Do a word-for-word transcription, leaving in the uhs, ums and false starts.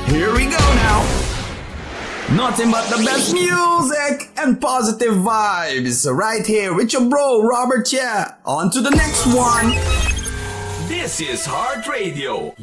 Here we go now. Nothing but the best music and positive vibes right here with your bro Robert. Yeah, on to the next one. This is Heart Radio.